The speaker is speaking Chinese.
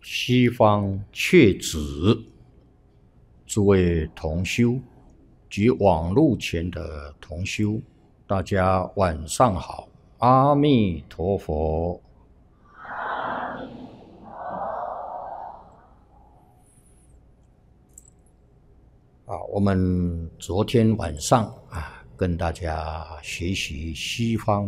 西方确子，诸位同修及网络前的同修，大家晚上好，阿弥陀佛。我们昨天晚上跟大家学习西方